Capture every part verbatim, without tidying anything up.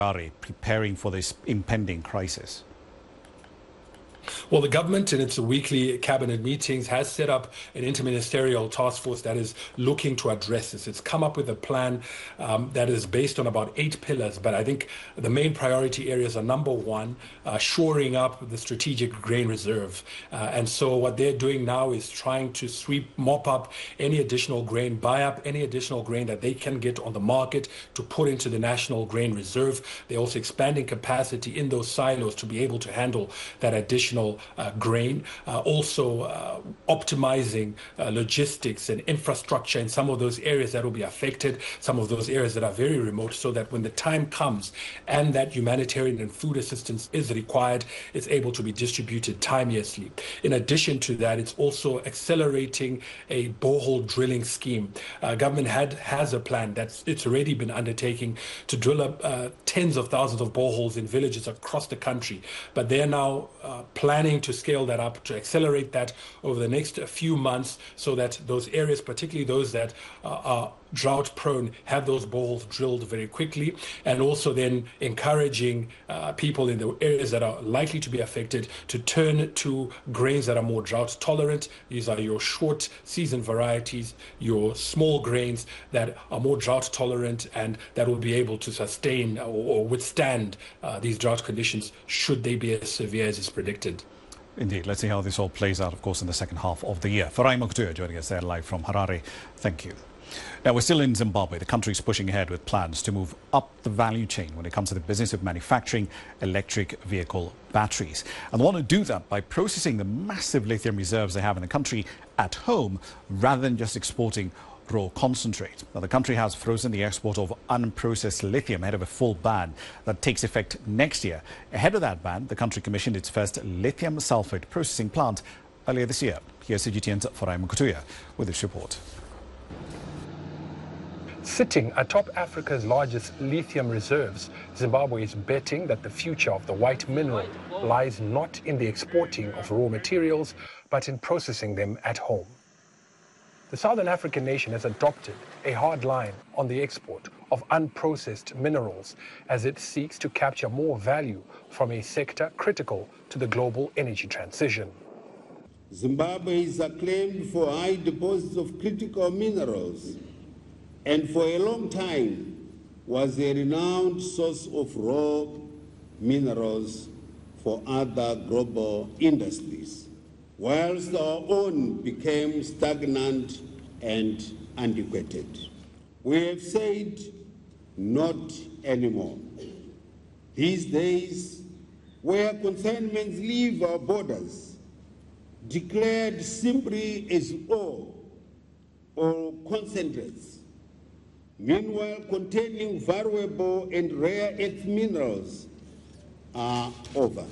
Harare preparing for this impending crisis? Well, the government in its weekly cabinet meetings has set up an interministerial task force that is looking to address this. It's come up with a plan um, that is based on about eight pillars, but I think the main priority areas are, number one, uh, shoring up the strategic grain reserve. Uh, and so what they're doing now is trying to sweep, mop up any additional grain, buy up any additional grain that they can get on the market to put into the national grain reserve. They're also expanding capacity in those silos to be able to handle that additional Uh, grain, uh, also uh, optimizing uh, logistics and infrastructure in some of those areas that will be affected, some of those areas that are very remote, so that when the time comes and that humanitarian and food assistance is required, it's able to be distributed timeously. In addition to that, it's also accelerating a borehole drilling scheme. Uh, government had has a plan that's it's already been undertaking to drill up uh, tens of thousands of boreholes in villages across the country, but they're now uh, planning to scale that up, to accelerate that over the next few months, so that those areas, particularly those that uh, are drought prone, have those boreholes drilled very quickly, and also then encouraging uh, people in the areas that are likely to be affected to turn to grains that are more drought tolerant. These are your short season varieties, your small grains that are more drought tolerant and that will be able to sustain or, or withstand uh, these drought conditions should they be as severe as is predicted. Indeed. Let's see how this all plays out, of course, in the second half of the year. Farai Makutuya joining us there live from Harare. Thank you. Now, we're still in Zimbabwe. The country is pushing ahead with plans to move up the value chain when it comes to the business of manufacturing electric vehicle batteries. And they want to do that by processing the massive lithium reserves they have in the country at home rather than just exporting raw concentrate. Now, the country has frozen the export of unprocessed lithium ahead of a full ban that takes effect next year. Ahead of that ban, the country commissioned its first lithium sulfate processing plant earlier this year. Here's C G T N's Farai Makutuya with this report. Sitting atop Africa's largest lithium reserves, Zimbabwe is betting that the future of the white mineral lies not in the exporting of raw materials, but in processing them at home. The Southern African nation has adopted a hard line on the export of unprocessed minerals as it seeks to capture more value from a sector critical to the global energy transition. Zimbabwe is acclaimed for high deposits of critical minerals and for a long time was a renowned source of raw minerals for other global industries, whilst our own became stagnant and antiquated. We have said not anymore. These days, where consignments leave our borders, declared simply as ore or concentrates, meanwhile containing valuable and rare earth minerals, are over.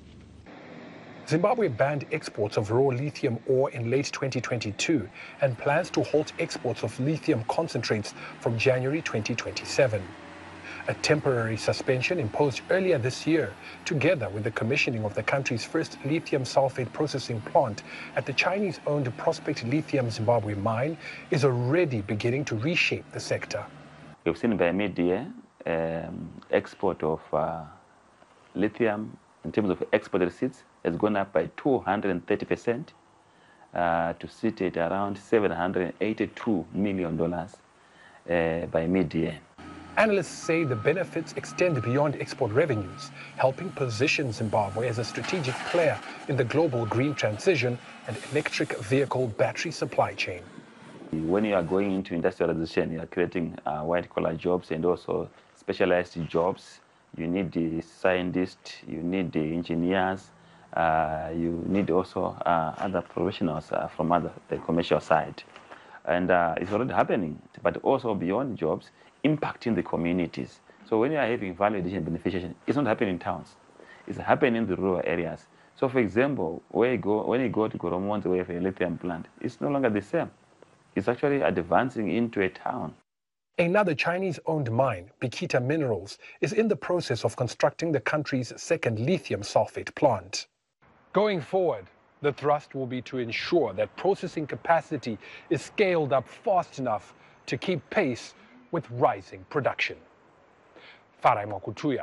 Zimbabwe banned exports of raw lithium ore in late twenty twenty-two and plans to halt exports of lithium concentrates from January twenty twenty-seven. A temporary suspension imposed earlier this year, together with the commissioning of the country's first lithium sulfate processing plant at the Chinese-owned Prospect Lithium Zimbabwe mine, is already beginning to reshape the sector. We've seen by mid-year um, export of uh, lithium in terms of export receipts has gone up by two hundred thirty percent uh, to sit at around seven hundred eighty-two million dollars uh, by mid-year. Analysts say the benefits extend beyond export revenues, helping position Zimbabwe as a strategic player in the global green transition and electric vehicle battery supply chain. When you are going into industrialization, you are creating uh, white-collar jobs and also specialized jobs. You need the scientists, you need the engineers, uh, you need also uh, other professionals uh, from other, the commercial side. And uh, it's already happening, but also beyond jobs, impacting the communities. So when you are having value addition beneficiation, it's not happening in towns. It's happening in the rural areas. So for example, where you go, when you go to Goromonzi where you have a lithium plant, it's no longer the same. It's actually advancing into a town. Another Chinese-owned mine, Bikita Minerals, is in the process of constructing the country's second lithium sulfate plant. Going forward, the thrust will be to ensure that processing capacity is scaled up fast enough to keep pace with rising production. Farai Makutuya.